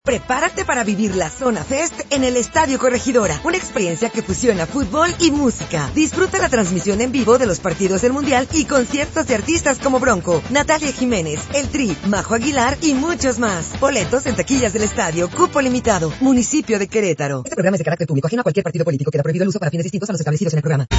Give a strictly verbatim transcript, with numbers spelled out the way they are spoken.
Prepárate para vivir la Zona Fest en el Estadio Corregidora, una experiencia que fusiona fútbol y música. Disfruta la transmisión en vivo de los partidos del Mundial y conciertos de artistas como Bronco, Natalia Jiménez, El Tri, Majo Aguilar y muchos más. Boletos en taquillas del estadio, cupo limitado, municipio de Querétaro. Este programa es de carácter público, ajeno a cualquier partido político. Queda prohibido el uso para fines distintos a los establecidos en el programa.